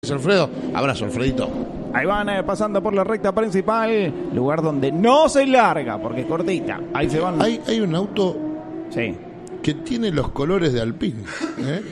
Alfredo, abrazo Alfredito. Ahí van pasando por la recta principal, lugar donde no se larga porque es cortita. Ahí se van. Hay un auto Sí. que tiene los colores de Alpine, ¿eh?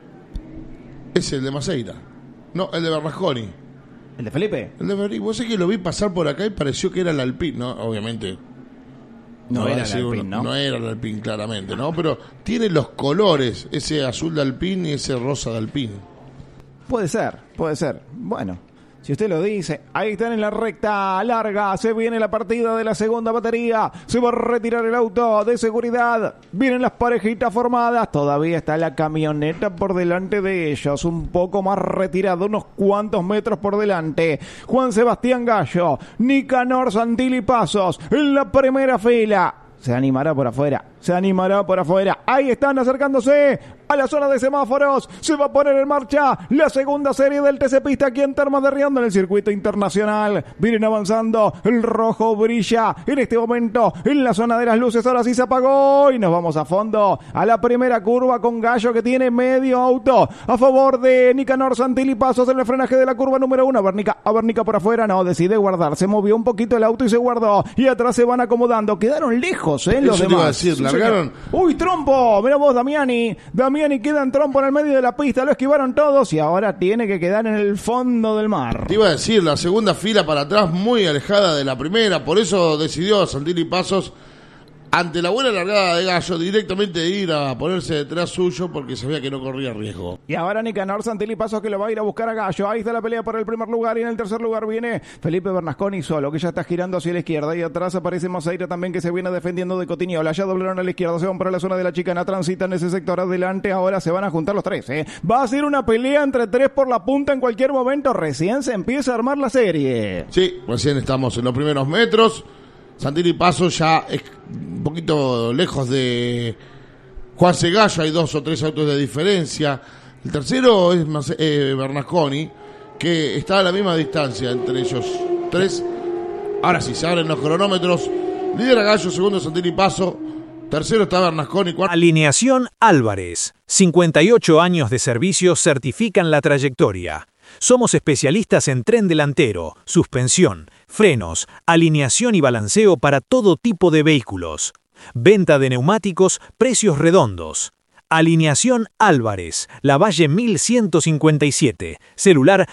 Es el de Maceira. No, el de Bernasconi. ¿El de Felipe? El de Bernasconi. Vos sé que lo vi pasar por acá y pareció que era el Alpine, ¿no? Obviamente. No era el decir Alpine, uno, ¿no? No era el Alpine, claramente, ¿no? Pero tiene los colores, ese azul de Alpine y ese rosa de Alpine. Puede ser. Bueno, si usted lo dice, ahí están en la recta larga, se viene la partida de la segunda batería, se va a retirar el auto de seguridad, vienen las parejitas formadas, todavía está la camioneta por delante de ellos, un poco más retirado, unos cuantos metros por delante, Juan Sebastián Gallo, Nicanor Santilli Pasos, en la primera fila. Se animará por afuera. Ahí están acercándose a la zona de semáforos. Se va a poner en marcha la segunda serie del TC Pista aquí en Termas de Riondo en el circuito internacional. Vienen avanzando. El rojo brilla en este momento en la zona de las luces. Ahora sí se apagó y nos vamos a fondo a la primera curva con Gallo que tiene medio auto a favor de Nicanor Santilli Pasos en el frenaje de la curva número 1. Abernica por afuera. No, decide guardar. Se movió un poquito el auto y se guardó. Y atrás se van acomodando. Quedaron lejos, los Eso demás. te iba a decir, largaron. Uy, trompo, mira vos, Damiani queda en trompo en el medio de la pista, lo esquivaron todos y ahora tiene que quedar en el fondo del mar. Te iba a decir, la segunda fila para atrás muy alejada de la primera, por eso decidió Santilli Pasos, ante la buena largada de Gallo, directamente ir a ponerse detrás suyo porque sabía que no corría riesgo. Y ahora Nicanor Santilli Pasos que lo va a ir a buscar a Gallo. Ahí está la pelea por el primer lugar y en el tercer lugar viene Felipe Bernasconi solo, que ya está girando hacia la izquierda. Y atrás aparece Maceira también que se viene defendiendo de Cotignola. Ya doblaron a la izquierda, se van para la zona de la chicana, transitan ese sector adelante. Ahora se van a juntar los tres. Va a ser una pelea entre tres por la punta en cualquier momento. Recién se empieza a armar la serie. Sí, recién estamos en los primeros metros. Santilli Pasos ya es un poquito lejos de Juan Gallo, hay 2 o 3 autos de diferencia. El tercero es Bernasconi, que está a la misma distancia entre ellos tres. Ahora sí, se abren los cronómetros. Lidera Gallo, segundo Santilli Pasos, tercero está Bernasconi, cuarto. Alineación Álvarez. 58 años de servicio certifican la trayectoria. Somos especialistas en tren delantero, suspensión, frenos, alineación y balanceo para todo tipo de vehículos. Venta de neumáticos, precios redondos. Alineación Álvarez, Lavalle 1157, celular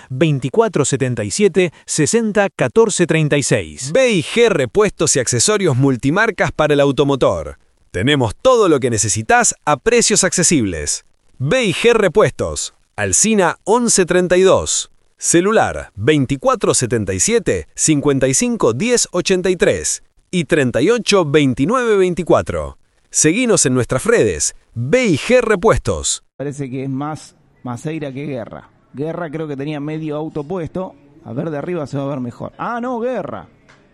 2477-601436. B&G Repuestos y Accesorios Multimarcas para el automotor. Tenemos todo lo que necesitas a precios accesibles. B&G Repuestos, Alsina 1132, celular 2477-551083 y 382924. Seguinos en nuestras redes, B&G Repuestos. Parece que es más Maceira que Guerra. Guerra creo que tenía medio auto puesto. A ver, de arriba se va a ver mejor. Guerra.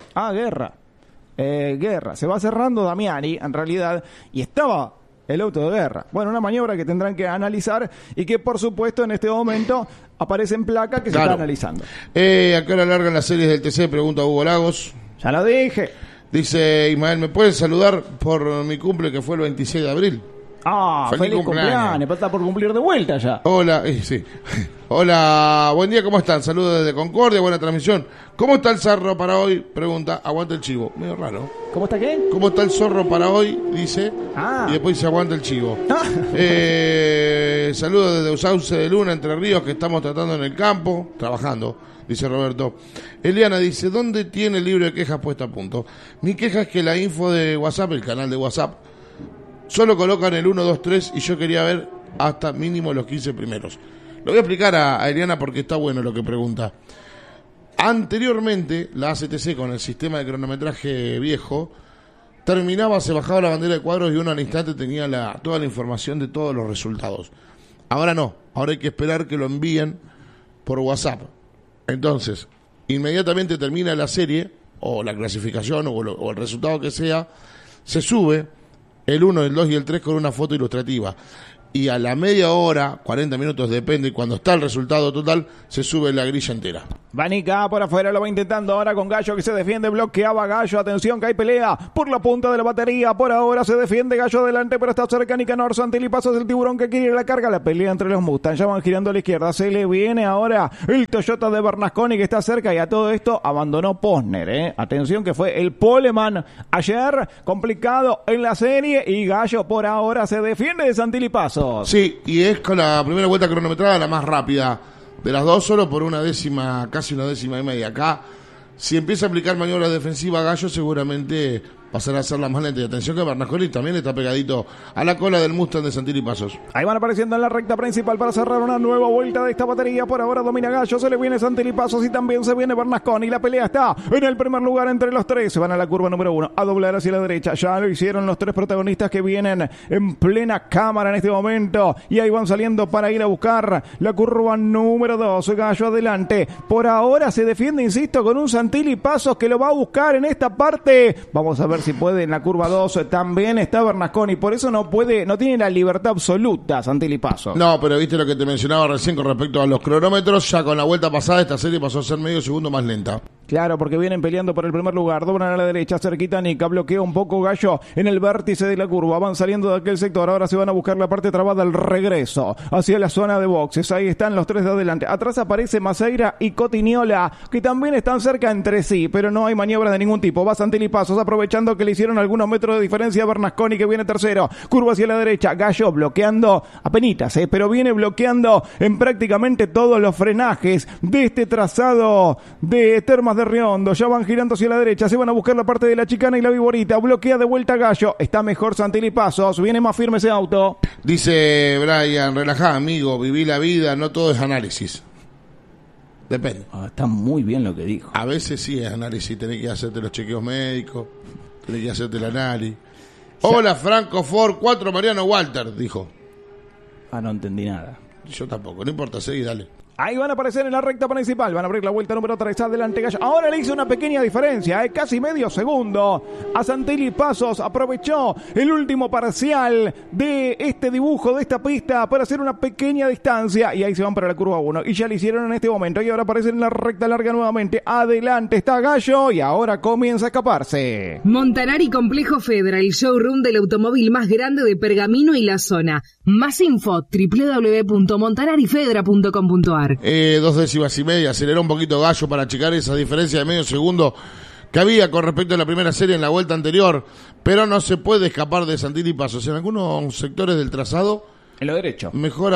Guerra. Se va cerrando Damiani, en realidad, y estaba el auto de Guerra. Bueno, una maniobra que tendrán que analizar y que, por supuesto, en este momento aparece en placa que se está analizando. ¿A qué hora largan las series del TC? Pregunta Hugo Lagos. Ya lo dije. Dice Ismael, ¿me puedes saludar por mi cumple que fue el 26 de abril? Feliz cumpleaños. Está por cumplir de vuelta ya. Hola, sí. Hola, buen día, ¿cómo están? Saludos desde Concordia, buena transmisión. ¿Cómo está el zorro para hoy? Pregunta, aguanta el chivo. Medio raro. ¿Cómo está qué? ¿Cómo está el zorro para hoy? Dice. Y después dice, aguanta el chivo. Saludos desde Sauce de Luna, Entre Ríos, que estamos tratando en el campo, trabajando, dice Roberto. Eliana dice, ¿dónde tiene el libro de quejas puesta a punto? Mi queja es que la info de WhatsApp, el canal de WhatsApp, solo colocan el 1, 2, 3 y yo quería ver hasta mínimo los 15 primeros. Lo voy a explicar a Eliana porque está bueno lo que pregunta. Anteriormente, la ACTC con el sistema de cronometraje viejo, terminaba, se bajaba la bandera de cuadros y uno al instante tenía toda la información de todos los resultados. Ahora no, ahora hay que esperar que lo envíen por WhatsApp. Entonces, inmediatamente termina la serie, o la clasificación, o el resultado que sea, se sube el 1, el 2 y el 3 con una foto ilustrativa. Y a la media hora, 40 minutos, depende, cuando está el resultado total, se sube la grilla entera. Vanica por afuera, lo va intentando ahora con Gallo que se defiende, bloqueaba Gallo, atención que hay pelea por la punta de la batería, por ahora se defiende Gallo adelante, pero está cerca Nicanor, Santilli Pasos, el tiburón que quiere ir a la carga, la pelea entre los Mustang, ya van girando a la izquierda, se le viene ahora el Toyota de Bernasconi que está cerca y a todo esto abandonó Posner, atención que fue el poleman ayer, complicado en la serie y Gallo por ahora se defiende de Santilli Pasos. Sí, y es con la primera vuelta cronometrada la más rápida de las dos, solo por una décima, casi una décima y media. Acá, si empieza a aplicar maniobras defensivas Gallo, seguramente pasará a ser la más lenta. Y atención que Bernasconi también está pegadito a la cola del Mustang de Santilli Pasos. Ahí van apareciendo en la recta principal para cerrar una nueva vuelta de esta batería. Por ahora domina Gallo, se le viene Santilli Pasos y también se viene Bernasconi. La pelea está en el primer lugar entre los tres. Se van a la curva número 1 a doblar hacia la derecha. Ya lo hicieron los tres protagonistas que vienen en plena cámara en este momento. Y ahí van saliendo para ir a buscar la curva número 2. Gallo adelante. Por ahora se defiende, insisto, con un Santilli Pasos que lo va a buscar en esta parte. Vamos a ver si puede en la curva 2. También está Bernasconi, por eso no tiene la libertad absoluta Santilli Pasos. No, pero viste lo que te mencionaba recién con respecto a los cronómetros, ya con la vuelta pasada esta serie pasó a ser medio segundo más lenta. Claro, porque vienen peleando por el primer lugar, doblan a la derecha, cerquita Nica, bloquea un poco Gallo en el vértice de la curva, van saliendo de aquel sector, ahora se van a buscar la parte trabada, el regreso hacia la zona de boxes, ahí están los tres de adelante, atrás aparece Maceira y Cotignola, que también están cerca entre sí, pero no hay maniobras de ningún tipo, va Santilli Pasos, aprovechando que le hicieron algunos metros de diferencia a Bernasconi, que viene tercero, curva hacia la derecha, Gallo bloqueando, apenitas, pero viene bloqueando en prácticamente todos los frenajes de este trazado de Termas de Riondo, ya van girando hacia la derecha, se van a buscar la parte de la chicana y la Viborita, bloquea de vuelta Gallo, está mejor Santilli Pasos, viene más firme ese auto. Dice Brian, relajá amigo, viví la vida, no todo es análisis. Depende. Está muy bien lo que dijo. A veces sí es análisis, tenés que hacerte los chequeos médicos, tenés que hacerte el análisis. Hola Franco Ford 4 Mariano Walter, dijo. No entendí nada. Yo tampoco, no importa, seguí, dale. Ahí van a aparecer en la recta principal, van a abrir la vuelta número 3, adelante Gallo. Ahora le hizo una pequeña diferencia, casi medio segundo. A Santilli Pasos aprovechó el último parcial de este dibujo, de esta pista, para hacer una pequeña distancia. Y ahí se van para la curva 1. Y ya lo hicieron en este momento. Y ahora aparecen en la recta larga nuevamente. Adelante está Gallo y ahora comienza a escaparse. Montanari Complejo Fedra, el showroom del automóvil más grande de Pergamino y la zona. Más info, www.montanarifedra.com.ar. 2 décimas y media, aceleró un poquito Gallo para checar esa diferencia de medio segundo que había con respecto a la primera serie en la vuelta anterior, pero no se puede escapar de Santilli Pasos. En algunos sectores del trazado, en lo derecho,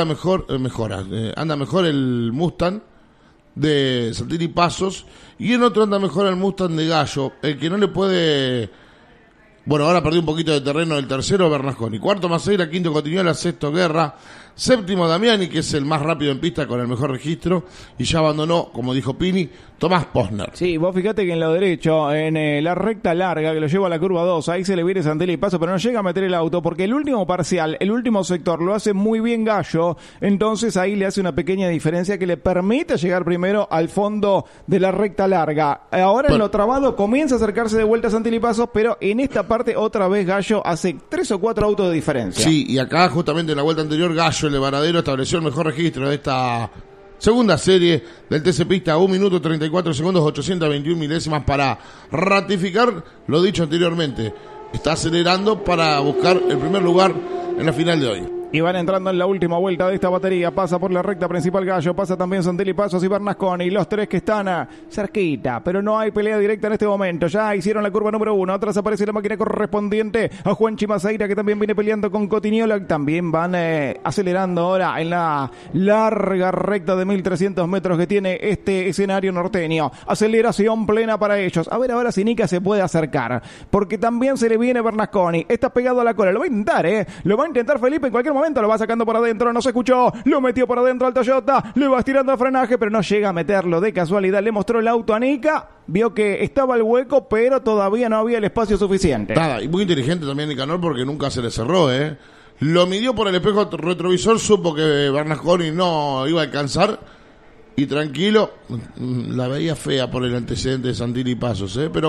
anda mejor el Mustang de Santilli Pasos y en otro anda mejor el Mustang de Gallo. El que no le puede... Bueno, ahora perdió un poquito de terreno el tercero, Bernasconi. Cuarto Maceira, quinto Cotignola, sexto Guerra, séptimo Damiani, que es el más rápido en pista con el mejor registro, y ya abandonó, como dijo Pini, Tomás Posner. Sí, vos fíjate que en lo derecho, en la recta larga que lo lleva a la curva 2, ahí se le viene Santilli Pasos, pero no llega a meter el auto, porque el último parcial, el último sector, lo hace muy bien Gallo, entonces ahí le hace una pequeña diferencia que le permite llegar primero al fondo de la recta larga. Ahora en lo trabado comienza a acercarse de vuelta a Santilli Pasos, pero en esta parte otra vez Gallo hace 3 o 4 autos de diferencia. Sí, y acá justamente en la vuelta anterior Gallo, el de Varadero, estableció el mejor registro de esta segunda serie del TC Pista, 1 minuto 34 segundos, 821 milésimas para ratificar lo dicho anteriormente. Está acelerando para buscar el primer lugar en la final de hoy. Y van entrando en la última vuelta de esta batería. Pasa por la recta principal Gallo, pasa también Santilli Pasos y Bernasconi. Los tres que están cerquita, pero no hay pelea directa en este momento. Ya hicieron la curva número 1. Atrás aparece la máquina correspondiente a Juanchi Maceira, que también viene peleando con Cotignola. También van acelerando ahora en la larga recta de 1300 metros que tiene este escenario norteño. Aceleración plena para ellos. A ver ahora si Nica se puede acercar, porque también se le viene Bernasconi. Está pegado a la cola. Lo va a intentar, Lo va a intentar Felipe en cualquier momento. Lo va sacando por adentro, no se escuchó, lo metió por adentro al Toyota, le va estirando el frenaje, pero no llega a meterlo de casualidad. Le mostró el auto a Nica, vio que estaba el hueco, pero todavía no había el espacio suficiente. Nada, y muy inteligente también Nicanor, porque nunca se le cerró, Lo midió por el espejo retrovisor, supo que Bernasconi no iba a alcanzar y tranquilo, la veía fea por el antecedente de Santilli Pasos, pero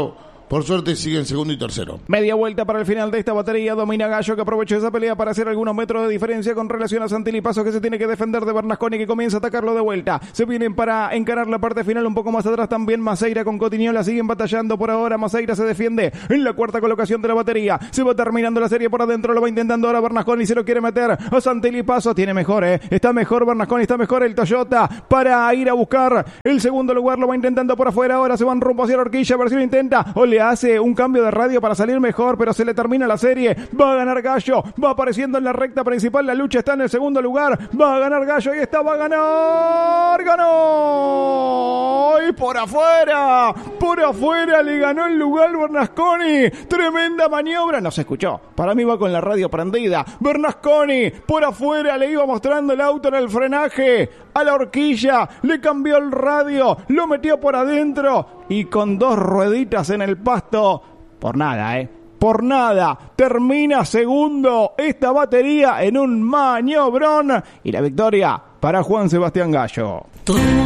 Por suerte siguen segundo y tercero. Media vuelta para el final de esta batería. Domina Gallo, que aprovechó esa pelea para hacer algunos metros de diferencia con relación a Santilli Paso, que se tiene que defender de Bernasconi, que comienza a atacarlo de vuelta. Se vienen para encarar la parte final. Un poco más atrás también Maceira con Cotiñola. Siguen batallando por ahora. Maceira se defiende en la cuarta colocación de la batería. Se va terminando la serie por adentro. Lo va intentando ahora Bernasconi. Se lo quiere meter a Santilli Paso. Tiene mejor, Está mejor Bernasconi. Está mejor el Toyota para ir a buscar el segundo lugar. Lo va intentando por afuera. Ahora se van rumbo hacia la horquilla. A ver si lo intenta. O le hace un cambio de radio para salir mejor, pero se le termina la serie. Va a ganar Gallo, va apareciendo en la recta principal. La lucha está en el segundo lugar. Va a ganar Gallo, ahí está, va a ganar. ¡Ganó! Y por afuera le ganó el lugar Bernasconi. Tremenda maniobra, no se escuchó. Para mí va con la radio prendida. Bernasconi por afuera le iba mostrando el auto en el frenaje a la horquilla, le cambió el radio, lo metió por adentro y con dos rueditas en el pasto, por nada, por nada, termina segundo esta batería en un maniobrón y la victoria para Juan Sebastián Gallo.